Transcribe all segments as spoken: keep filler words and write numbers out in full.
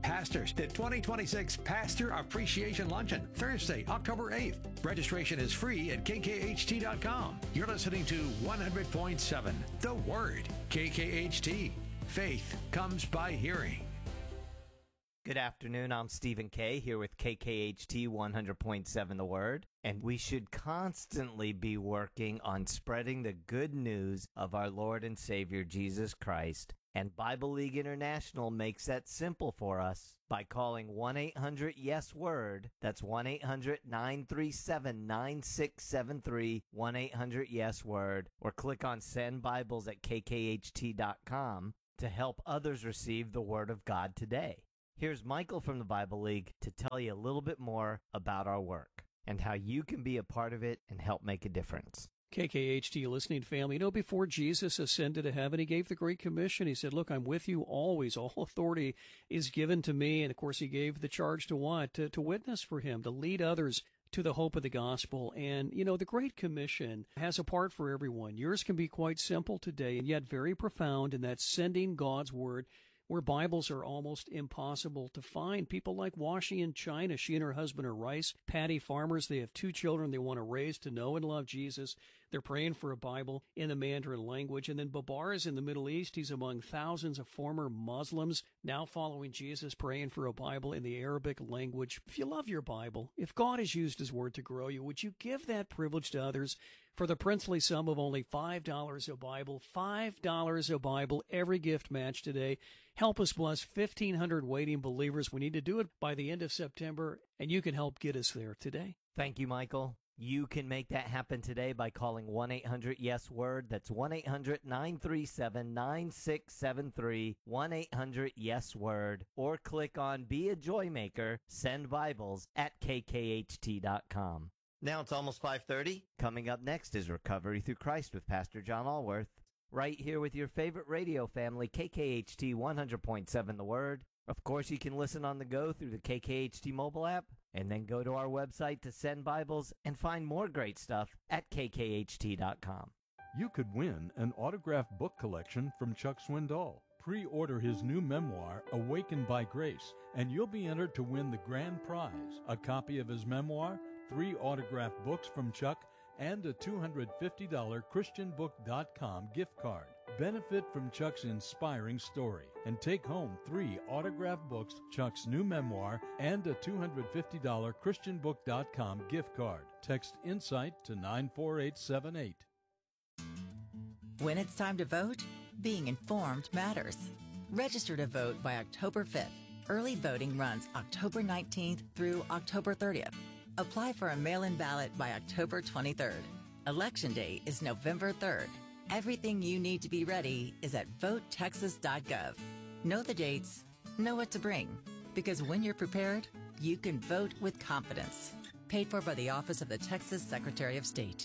Pastors, the twenty twenty-six Pastor Appreciation Luncheon, Thursday, October eighth. Registration is free at K K H T dot com. You're listening to one hundred point seven, The Word, K K H T. Faith comes by hearing. Good afternoon, I'm Stephen Kay here with K K H T one hundred point seven The Word, and we should constantly be working on spreading the good news of our Lord and Savior Jesus Christ, and Bible League International makes that simple for us by calling one eight hundred yes word, that's one eight hundred nine three seven nine six seven three, one eight hundred yes word, or click on Send Bibles at K K H T dot com to help others receive the Word of God today. Here's Michael from the Bible League to tell you a little bit more about our work and how you can be a part of it and help make a difference. K K H T listening family, you know, before Jesus ascended to heaven, he gave the Great Commission. He said, look, I'm with you always. All authority is given to me. And, of course, he gave the charge to what? To, to witness for him, to lead others to the hope of the gospel. And, you know, the Great Commission has a part for everyone. Yours can be quite simple today and yet very profound, and that's sending God's Word where Bibles are almost impossible to find. People like Washi in China, she and her husband are rice paddy farmers. They have two children they want to raise to know and love Jesus. They're praying for a Bible in the Mandarin language. And then Babar is in the Middle East. He's among thousands of former Muslims now following Jesus, praying for a Bible in the Arabic language. If you love your Bible, if God has used His Word to grow you, would you give that privilege to others for the princely sum of only five dollars a Bible? five dollars a Bible, every gift match today. Help us bless fifteen hundred waiting believers. We need to do it by the end of September, and you can help get us there today. Thank you, Michael. You can make that happen today by calling one eight hundred yes word. That's one eight hundred nine three seven nine six seven three, one eight hundred yes word, or click on Be a Joy Maker, Send Bibles at K K H T dot com. Now it's almost five thirty. Coming up next is Recovery Through Christ with Pastor John Allworth. Right here with your favorite radio family, K K H T one hundred point seven The Word. Of course, you can listen on the go through the K K H T mobile app, and then go to our website to send Bibles and find more great stuff at K K H T dot com. You could win an autographed book collection from Chuck Swindoll. Pre-order his new memoir, Awakened by Grace, and you'll be entered to win the grand prize, a copy of his memoir, three autographed books from Chuck, and a two hundred fifty dollars Christian Book dot com gift card. Benefit from Chuck's inspiring story and take home three autographed books, Chuck's new memoir, and a two hundred fifty dollars Christian Book dot com gift card. Text INSIGHT to nine four eight seven eight. When it's time to vote, being informed matters. Register to vote by October fifth. Early voting runs October nineteenth through October thirtieth. Apply for a mail-in ballot by October twenty-third. Election Day is November third. Everything you need to be ready is at vote texas dot gov. Know the dates, know what to bring, because when you're prepared, you can vote with confidence. Paid for by the Office of the Texas Secretary of State.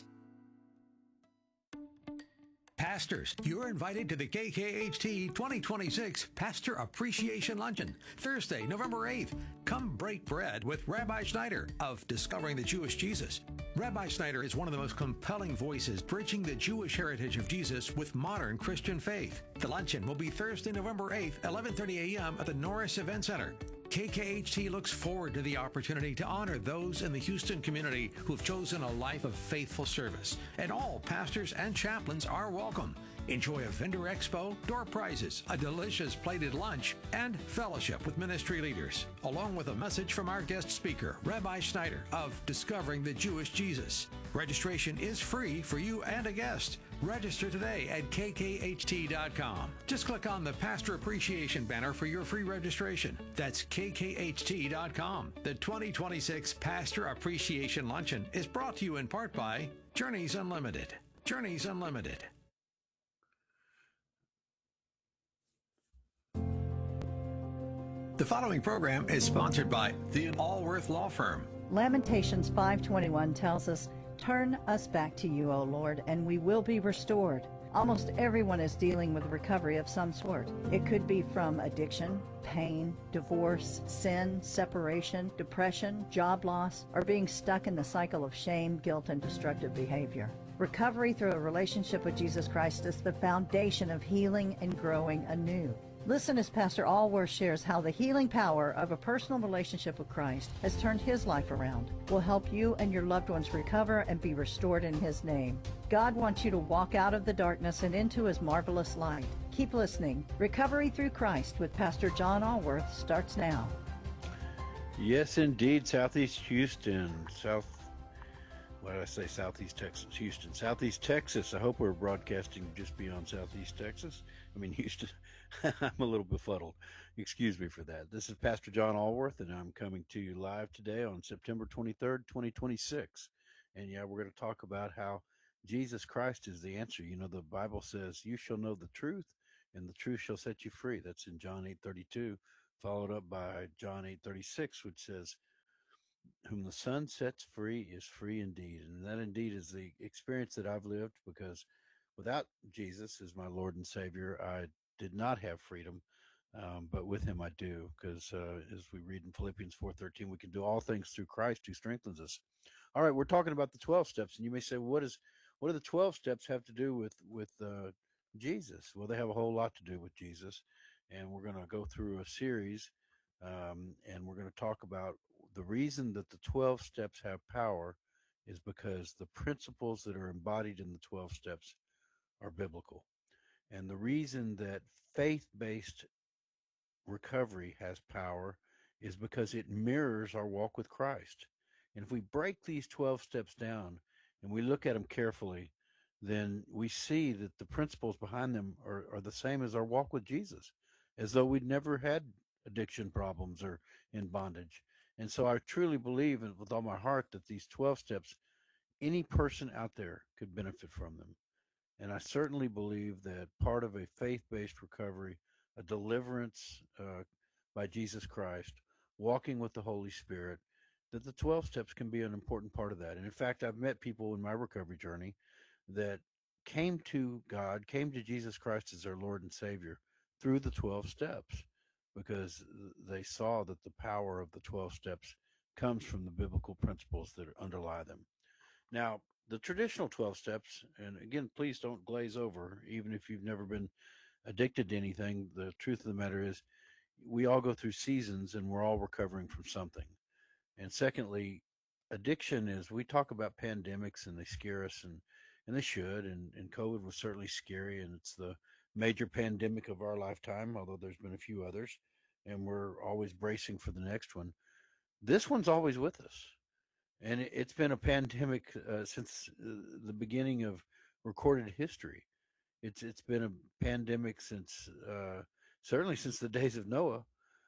Pastors, you're invited to the K K H T twenty twenty-six Pastor Appreciation Luncheon, Thursday, November eighth. Come break bread with Rabbi Schneider of Discovering the Jewish Jesus. Rabbi Schneider is one of the most compelling voices bridging the Jewish heritage of Jesus with modern Christian faith. The luncheon will be Thursday, November eighth, eleven thirty a.m. at the Norris Event Center. K K H T looks forward to the opportunity to honor those in the Houston community who have chosen a life of faithful service. And all pastors and chaplains are welcome. Enjoy a vendor expo, door prizes, a delicious plated lunch, and fellowship with ministry leaders, along with a message from our guest speaker, Rabbi Schneider of Discovering the Jewish Jesus. Registration is free for you and a guest. Register today at K K H T dot com. Just click on the Pastor Appreciation banner for your free registration. That's K K H T dot com. The twenty twenty-six Pastor Appreciation Luncheon is brought to you in part by Journeys Unlimited. Journeys Unlimited. The following program is sponsored by the Allworth Law Firm. Lamentations five twenty-one tells us, "Turn us back to you, O Lord, and we will be restored." Almost everyone is dealing with recovery of some sort. It could be from addiction, pain, divorce, sin, separation, depression, job loss, or being stuck in the cycle of shame, guilt, and destructive behavior. Recovery through a relationship with Jesus Christ is the foundation of healing and growing anew. Listen as Pastor Allworth shares how the healing power of a personal relationship with Christ has turned his life around. Will help you and your loved ones recover and be restored in his name. God wants you to walk out of the darkness and into his marvelous light. Keep listening. Recovery Through Christ with Pastor John Allworth starts now. Yes, indeed. Southeast Houston. South, what did I say? Southeast Texas. Houston. Southeast Texas. I hope we're broadcasting just beyond Southeast Texas. I mean, Houston. I'm a little befuddled. Excuse me for that. This is Pastor John Allworth, and I'm coming to you live today on September twenty-third, twenty twenty-six. And yeah, we're going to talk about how Jesus Christ is the answer. You know, the Bible says, you shall know the truth, and the truth shall set you free. That's in John eight thirty-two, followed up by John eight thirty-six, which says, whom the Son sets free is free indeed. And that indeed is the experience that I've lived, because without Jesus as my Lord and Savior, I did not have freedom, um, but with him I do, because uh, as we read in Philippians four thirteen, we can do all things through Christ who strengthens us. All right, we're talking about the twelve steps, and you may say, well, what is what do the twelve steps have to do with with uh, Jesus? Well, they have a whole lot to do with Jesus, and we're going to go through a series, um, and we're going to talk about the reason that the twelve steps have power is because the principles that are embodied in the twelve steps are biblical. And the reason that faith-based recovery has power is because it mirrors our walk with Christ. And if we break these twelve steps down and we look at them carefully, then we see that the principles behind them are, are the same as our walk with Jesus, as though we'd never had addiction problems or in bondage. And so I truly believe with all my heart that these twelve steps, any person out there could benefit from them. And I certainly believe that part of a faith-based recovery, a deliverance uh, by Jesus Christ, walking with the Holy Spirit, that the twelve steps can be an important part of that. And in fact, I've met people in my recovery journey that came to God, came to Jesus Christ as their Lord and Savior through the twelve steps, because they saw that the power of the twelve steps comes from the biblical principles that underlie them. Now, the traditional twelve steps, and again, please don't glaze over, even if you've never been addicted to anything. The truth of the matter is we all go through seasons and we're all recovering from something. And secondly, addiction is, we talk about pandemics and they scare us, and, and they should, and, and COVID was certainly scary, and it's the major pandemic of our lifetime, although there's been a few others, and we're always bracing for the next one. This one's always with us. And it's been a pandemic uh, since uh, the beginning of recorded history. It's it's been a pandemic since uh, certainly since the days of Noah,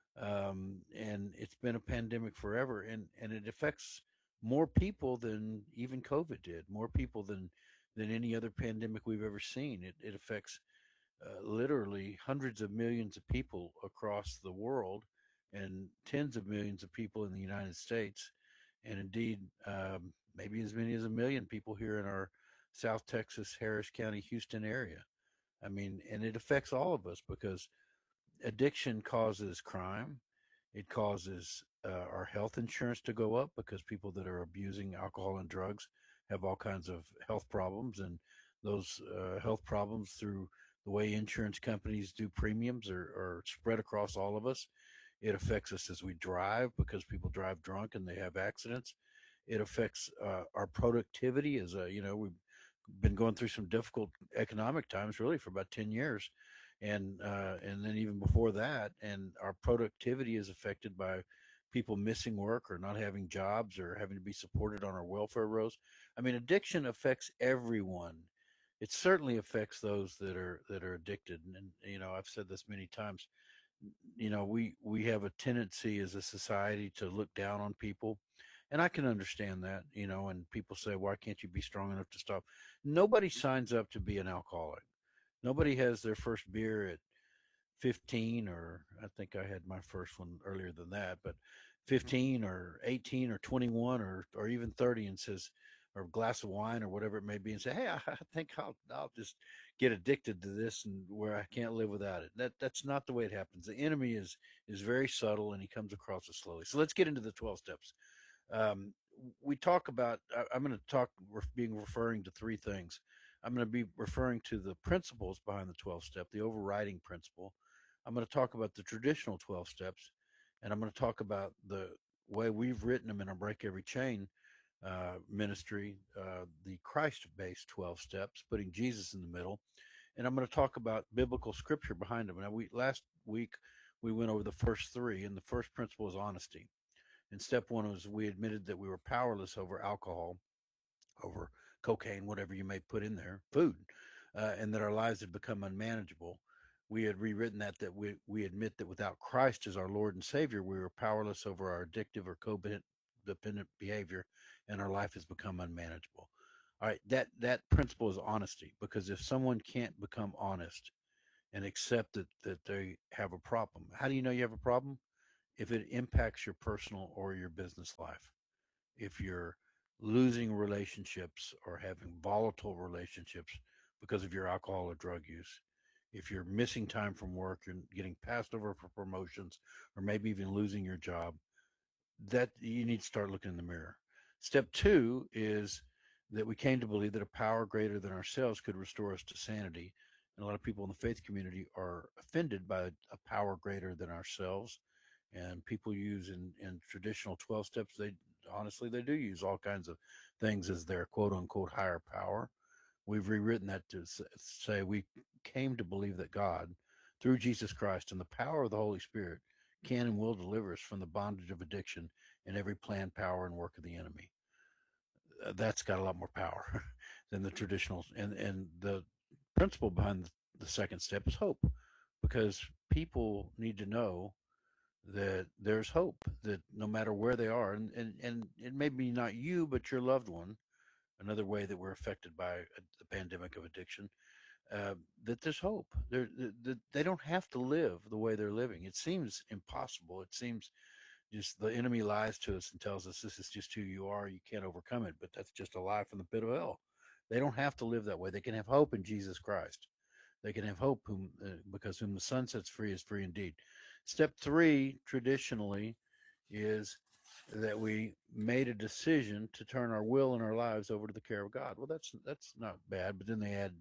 um, and it's been a pandemic forever. And, and it affects more people than even COVID did, more people than than any other pandemic we've ever seen. It it affects uh, literally hundreds of millions of people across the world, and tens of millions of people in the United States. And indeed, um, maybe as many as a million people here in our South Texas, Harris County, Houston area. I mean, and it affects all of us, because addiction causes crime. It causes uh, our health insurance to go up, because people that are abusing alcohol and drugs have all kinds of health problems. And those uh, health problems, through the way insurance companies do premiums, are, are spread across all of us. It affects us as we drive, because people drive drunk and they have accidents. It affects uh, our productivity as a, you know, we've been going through some difficult economic times really for about ten years. And, uh, and then even before that, and our productivity is affected by people missing work or not having jobs or having to be supported on our welfare rolls. I mean, addiction affects everyone. It certainly affects those that are, that are addicted. And, and you know, I've said this many times. You know, we, we have a tendency as a society to look down on people. And I can understand that, you know, and people say, why can't you be strong enough to stop? Nobody signs up to be an alcoholic. Nobody has their first beer at fifteen, or I think I had my first one earlier than that, but fifteen or eighteen or twenty-one or, or even thirty, and says, or a glass of wine or whatever it may be, and say, hey, I, I think I'll, I'll just get addicted to this, and where I can't live without it. That that's not the way it happens. The enemy is, is very subtle, and he comes across us slowly. So let's get into the twelve steps. Um, we talk about, I, I'm going to talk being referring to three things. I'm going to be referring to the principles behind the twelve step, the overriding principle. I'm going to talk about the traditional twelve steps, and I'm going to talk about the way we've written them in our Break Every Chain uh, ministry, uh, the Christ-based twelve steps, putting Jesus in the middle. And I'm going to talk about biblical scripture behind them. Now, we last week we went over the first three, and the first principle is honesty. And step one was we admitted that we were powerless over alcohol, over cocaine, whatever you may put in there, food, uh, and that our lives had become unmanageable. We had rewritten that, that we, we admit that without Christ as our Lord and Savior, we were powerless over our addictive or codependent behavior, and our life has become unmanageable. All right, that, that principle is honesty, because if someone can't become honest and accept that, that they have a problem, how do you know you have a problem? If it impacts your personal or your business life, if you're losing relationships or having volatile relationships because of your alcohol or drug use, if you're missing time from work and getting passed over for promotions, or maybe even losing your job, that you need to start looking in the mirror. Step two is that we came to believe that a power greater than ourselves could restore us to sanity. And a lot of people in the faith community are offended by a power greater than ourselves. And people use in, in traditional twelve steps, they honestly, they do use all kinds of things as their quote unquote higher power. We've rewritten that to say we came to believe that God, through Jesus Christ and the power of the Holy Spirit, can and will deliver us from the bondage of addiction and every plan, power, and work of the enemy. Uh, that's got a lot more power than the traditional. And, and the principle behind the second step is hope, because people need to know that there's hope, that no matter where they are, and, and, and it may be not you, but your loved one, another way that we're affected by a, the pandemic of addiction, uh, that there's hope. They're, they, they don't have to live the way they're living. It seems impossible. It seems just the enemy lies to us and tells us this is just who you are. You can't overcome it, but that's just a lie from the pit of hell. They don't have to live that way. They can have hope in Jesus Christ. They can have hope whom, uh, because whom the Son sets free is free indeed. Step three, traditionally, is that we made a decision to turn our will and our lives over to the care of God. Well, that's that's not bad, but then they add,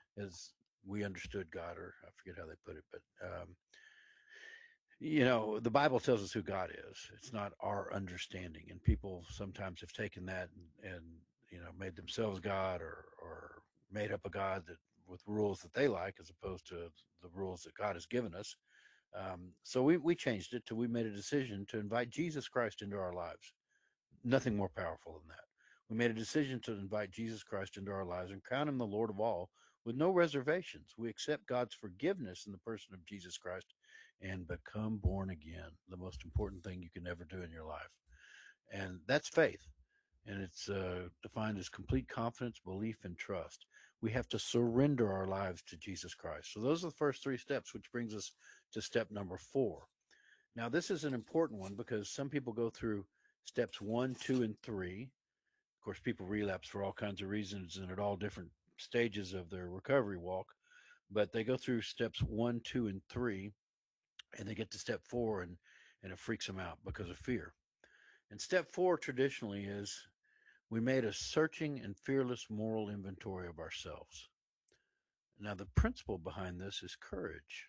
as we understood God, or I forget how they put it, but um, you know, the Bible tells us who God is. It's not our understanding, and people sometimes have taken that and, and you know made themselves God, or or made up a God that with rules that they like, as opposed to the rules that God has given us. Um, so we, we changed it to we made a decision to invite Jesus Christ into our lives. Nothing more powerful than that. We made a decision to invite Jesus Christ into our lives and crown him the Lord of all with no reservations. We accept God's forgiveness in the person of Jesus Christ and become born again, the most important thing you can ever do in your life. And that's faith. And it's uh, defined as complete confidence, belief, and trust. We have to surrender our lives to Jesus Christ. So those are the first three steps, which brings us to step number four. Now, this is an important one because some people go through steps one, two, and three. Of course, people relapse for all kinds of reasons and at all different stages of their recovery walk. But they go through steps one, two, and three, and they get to step four, and, and it freaks them out because of fear. And step four traditionally is we made a searching and fearless moral inventory of ourselves. Now, the principle behind this is courage.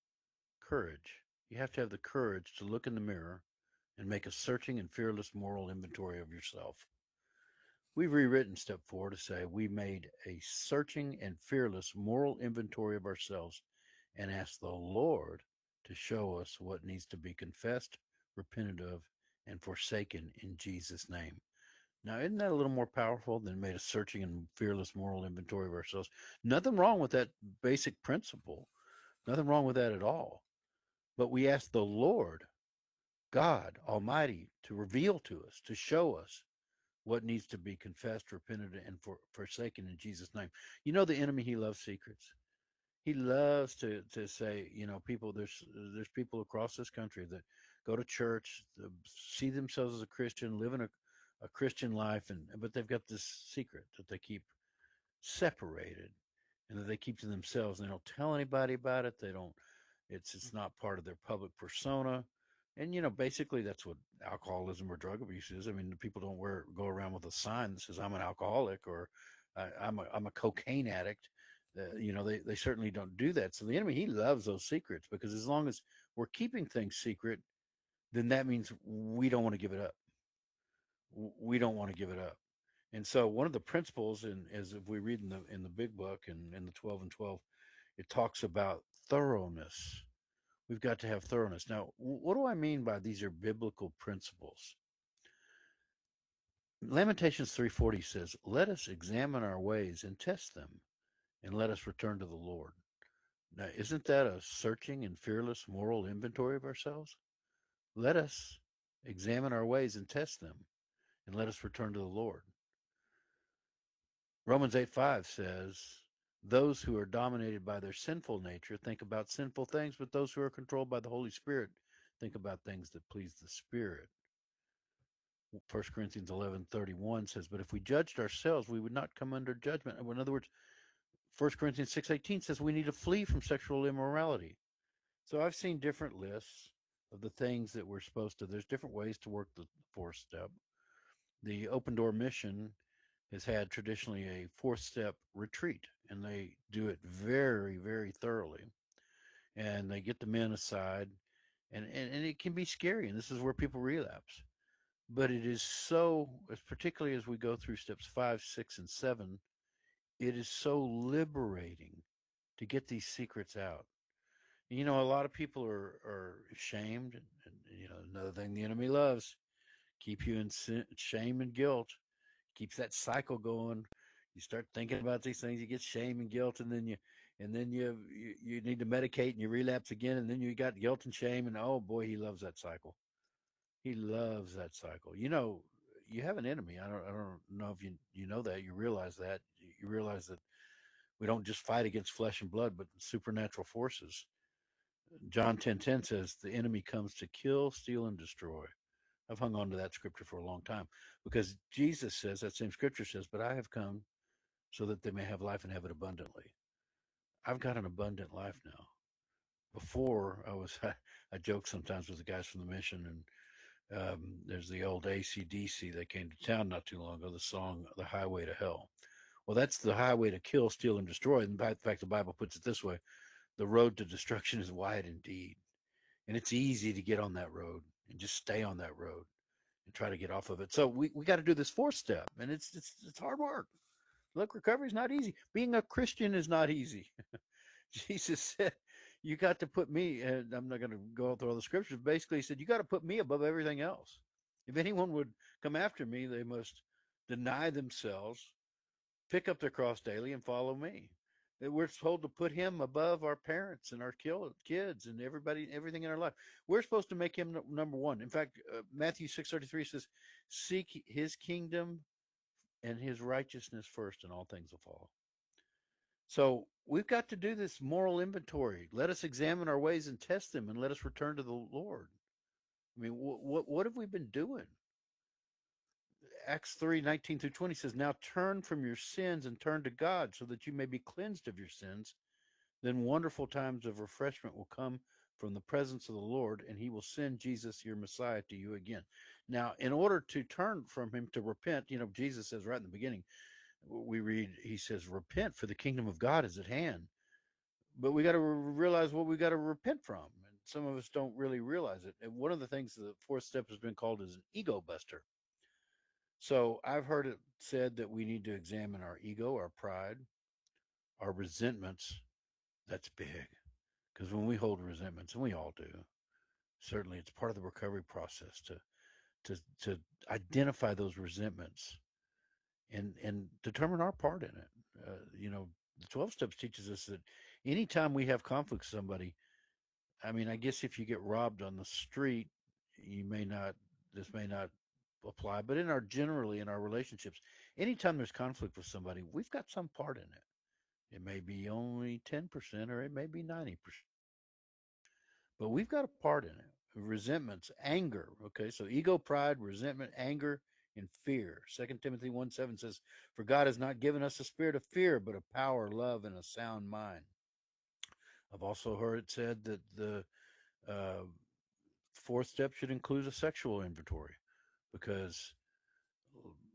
Courage. You have to have the courage to look in the mirror and make a searching and fearless moral inventory of yourself. We've rewritten step four to say we made a searching and fearless moral inventory of ourselves and asked the Lord to show us what needs to be confessed, repented of, and forsaken in Jesus' name. Now, isn't that a little more powerful than made a searching and fearless moral inventory of ourselves? Nothing wrong with that basic principle. Nothing wrong with that at all. But we ask the Lord, God Almighty, to reveal to us, to show us what needs to be confessed, repented, and for, forsaken in Jesus' name. You know, the enemy, he loves secrets. He loves to, to say, you know, people, there's, there's people across this country that go to church, see themselves as a Christian, live in a a Christian life, and but they've got this secret that they keep separated and that they keep to themselves, and they don't tell anybody about it. They don't, it's it's not part of their public persona. And you know, basically that's what alcoholism or drug abuse is. I mean, people don't wear go around with a sign that says I'm an alcoholic or I, I'm a I'm a cocaine addict. Uh, you know, they, they certainly don't do that. So the enemy, he loves those secrets, because as long as we're keeping things secret, then that means we don't want to give it up. We don't want to give it up. And so one of the principles, in, as if we read in the in the big book and in the twelve and twelve, it talks about thoroughness. We've got to have thoroughness. Now, what do I mean by these are biblical principles? Lamentations three forty says, "Let us examine our ways and test them, and let us return to the Lord." Now, isn't that a searching and fearless moral inventory of ourselves? Let us examine our ways and test them, and let us return to the Lord. Romans eight five says, "Those who are dominated by their sinful nature think about sinful things, but those who are controlled by the Holy Spirit think about things that please the Spirit." First Corinthians eleven thirty-one says, "But if we judged ourselves, we would not come under judgment." In other words, First Corinthians six eighteen says we need to flee from sexual immorality. So I've seen different lists of the things that we're supposed to. There's different ways to work the fourth step. The Open Door Mission has had traditionally a fourth step retreat, and they do it very, very thoroughly. And they get the men aside, and, and, and it can be scary, and this is where people relapse. But it is so, particularly as we go through steps five, six, and seven, it is so liberating to get these secrets out. You know, a lot of people are, are ashamed, and, and you know, another thing the enemy loves, keep you in sin, shame and guilt, keeps that cycle going. You start thinking about these things, you get shame and guilt, and then you, and then you, you, you need to medicate, and you relapse again, and then you got guilt and shame, and oh boy, he loves that cycle. He loves that cycle. You know, you have an enemy. I don't, I don't know if you, you know that, you realize that, you realize that we don't just fight against flesh and blood, but supernatural forces. John ten ten says the enemy comes to kill, steal, and destroy. I've hung on to that scripture for a long time, because Jesus says, that same scripture says, "But I have come so that they may have life and have it abundantly." I've got an abundant life now. Before, I was, I, I joke sometimes with the guys from the mission, and um, there's the old A C D C that came to town not too long ago, the song, "The Highway to Hell." Well, that's the highway to kill, steal, and destroy. In fact, the Bible puts it this way: the road to destruction is wide indeed. And it's easy to get on that road and just stay on that road and try to get off of it. So we, we got to do this fourth step, and it's, it's, it's hard work. Look, recovery is not easy. Being a Christian is not easy. Jesus said, you got to put me, and I'm not going to go through all the scriptures. Basically, he said, you got to put me above everything else. If anyone would come after me, they must deny themselves, pick up their cross daily, and follow me. We're told to put him above our parents and our kids and everybody, everything in our life. We're supposed to make him number one. In fact, uh, Matthew six thirty-three says, "Seek his kingdom and his righteousness first, and all things will follow." So we've got to do this moral inventory. Let us examine our ways and test them, and let us return to the Lord. I mean, what what, what have we been doing? Acts three nineteen through twenty says, "Now turn from your sins and turn to God, so that you may be cleansed of your sins. Then wonderful times of refreshment will come from the presence of the Lord, and he will send Jesus, your Messiah, to you again." Now, in order to turn from him, to repent, you know, Jesus says right in the beginning, we read, he says, "Repent, for the kingdom of God is at hand." But we got to realize what we got to repent from. And some of us don't really realize it. And one of the things the fourth step has been called is an ego buster. So I've heard it said that we need to examine our ego, our pride, our resentments. That's big, because when we hold resentments, and we all do, certainly it's part of the recovery process to to to identify those resentments and and determine our part in it. Uh, you know, the twelve steps teaches us that anytime we have conflict with somebody, I mean, I guess if you get robbed on the street, you may not, this may not apply, but in our, generally in our relationships, anytime there's conflict with somebody, we've got some part in it. It may be only ten percent or it may be ninety percent, but we've got a part in it. Resentments, anger. Okay, so ego, pride, resentment, anger, and fear. Second Timothy one seven says, "For God has not given us a spirit of fear, but of power, love, and a sound mind." I've also heard it said that the uh, fourth step should include a sexual inventory, because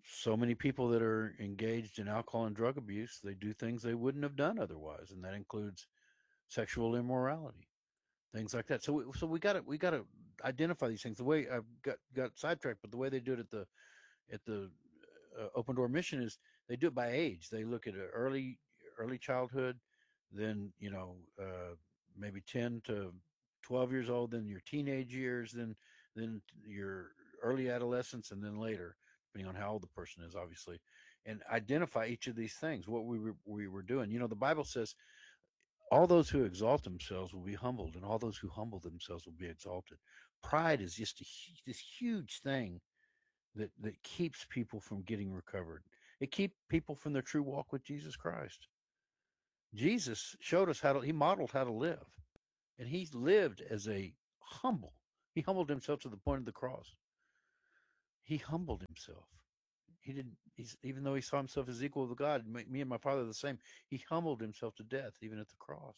so many people that are engaged in alcohol and drug abuse, they do things they wouldn't have done otherwise, and that includes sexual immorality, things like that. So, we, so we got to we got to identify these things. The way I got got sidetracked, but the way they do it at the at the uh, Open Door Mission is they do it by age. They look at early early childhood, then you know uh, maybe ten to twelve years old, then your teenage years, then then your early adolescence, and then later, depending on how old the person is, obviously, and identify each of these things. What we were, we were doing. You know, the Bible says, all those who exalt themselves will be humbled, and all those who humble themselves will be exalted. Pride is just a, this huge thing that that keeps people from getting recovered. It keeps people from their true walk with Jesus Christ. Jesus showed us how to, he modeled how to live. And he lived as a humble. He humbled himself to the point of the cross. He humbled himself. He didn't, he's, even though he saw himself as equal with God, me and my Father are the same, he humbled himself to death, even at the cross.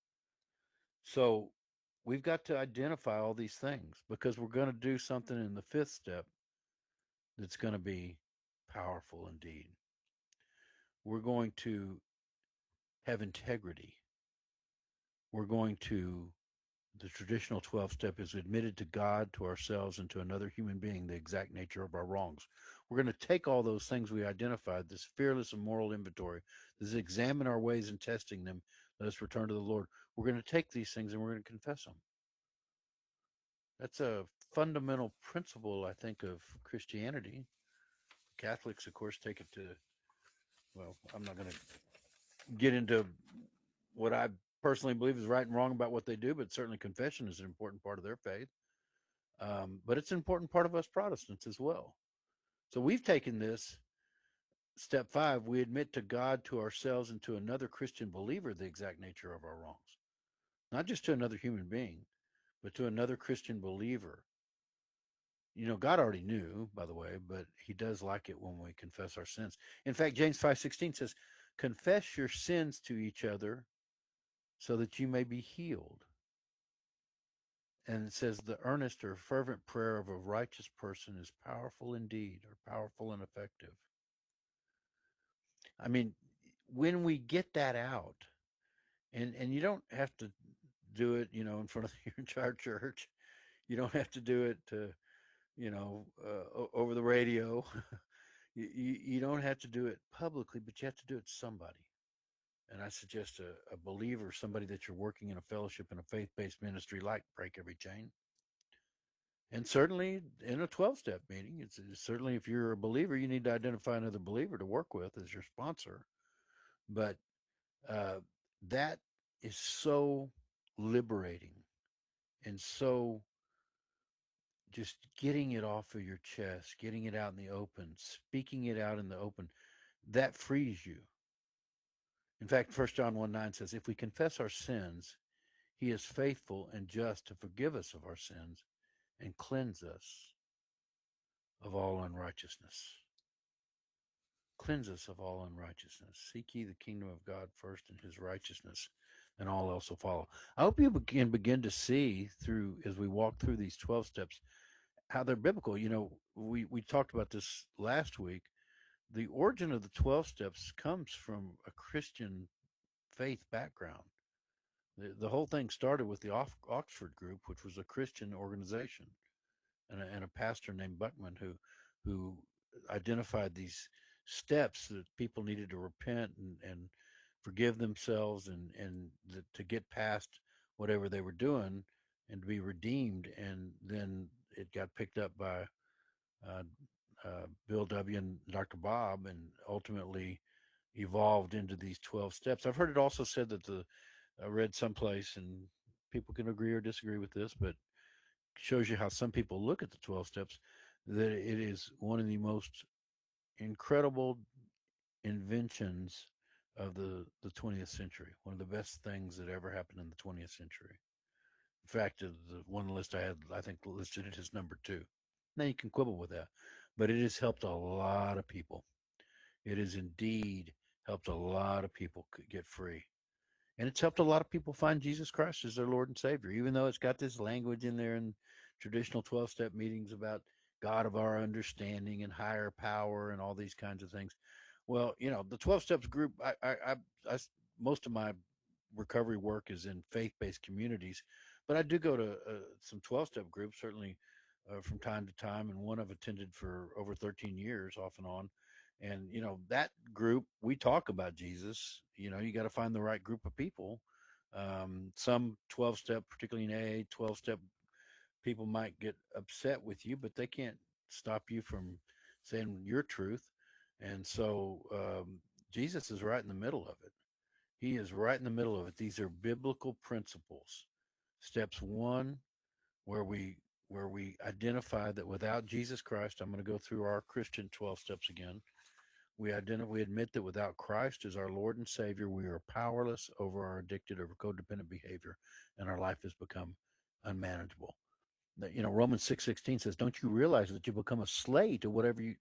So we've got to identify all these things, because we're going to do something in the fifth step that's going to be powerful indeed. We're going to have integrity. We're going to, the traditional twelve step is admitted to God, to ourselves, and to another human being the exact nature of our wrongs. We're going to take all those things we identified, this fearless and moral inventory, this examine our ways and testing them, let us return to the Lord. We're going to take these things and we're going to confess them. That's a fundamental principle, I think, of Christianity. Catholics, of course, take it to, well, I'm not going to get into what I personally believe is right and wrong about what they do, but certainly confession is an important part of their faith. Um, but it's an important part of us Protestants as well. So we've taken this step five. We admit to God, to ourselves, and to another Christian believer the exact nature of our wrongs. Not just to another human being, but to another Christian believer. You know, God already knew, by the way, but he does like it when we confess our sins. In fact, James five sixteen says, confess your sins to each other so that you may be healed. And it says, the earnest or fervent prayer of a righteous person is powerful indeed, or powerful and effective. I mean, when we get that out, and, and you don't have to do it, you know, in front of your entire church. You don't have to do it, to, you know, uh, over the radio. you, you, you don't have to do it publicly, but you have to do it to somebody. And I suggest a, a believer, somebody that you're working in a fellowship in a faith-based ministry like Break Every Chain. And certainly in a twelve-step meeting, it's, it's certainly if you're a believer, you need to identify another believer to work with as your sponsor. But uh, that is so liberating, and so just getting it off of your chest, getting it out in the open, speaking it out in the open, that frees you. In fact, First John one nine says, if we confess our sins, he is faithful and just to forgive us of our sins and cleanse us of all unrighteousness. Cleanse us of all unrighteousness. Seek ye the kingdom of God first and his righteousness, and all else will follow. I hope you can begin to see through, as we walk through these twelve steps, how they're biblical. You know, we, we talked about this last week. The origin of the twelve steps comes from a Christian faith background. The, the whole thing started with the Oxford Group, which was a Christian organization, and a, and a pastor named Buckman who who identified these steps that people needed to repent and, and forgive themselves and, and the, to get past whatever they were doing and to be redeemed. And then it got picked up by uh, uh, Bill W. and Doctor Bob, and ultimately evolved into these twelve steps. I've heard it also said that the, I read someplace, and people can agree or disagree with this, but shows you how some people look at the twelve steps, that it is one of the most incredible inventions of the, the twentieth century. One of the best things that ever happened in the twentieth century. In fact, the one list I had, I think, listed it as number two. Now you can quibble with that, but it has helped a lot of people. It has indeed helped a lot of people get free. And it's helped a lot of people find Jesus Christ as their Lord and Savior, even though it's got this language in there in traditional twelve-step meetings about God of our understanding and higher power and all these kinds of things. Well, you know, the twelve steps group, I, I, I, I most of my recovery work is in faith-based communities, but I do go to uh, some twelve step groups, certainly uh, from time to time. And one I've attended for over thirteen years off and on. And, you know, that group, we talk about Jesus. You know, you got to find the right group of people. Um, some twelve step, particularly in A A, twelve step people might get upset with you, but they can't stop you from saying your truth. And so um, Jesus is right in the middle of it. He is right in the middle of it. These are biblical principles. Steps one, where we where we identify that without Jesus Christ, I'm going to go through our Christian twelve steps again. We identify, we admit that without Christ as our Lord and Savior, we are powerless over our addicted or codependent behavior, and our life has become unmanageable. That, you know, Romans six sixteen says, "Don't you realize that you become a slave to whatever you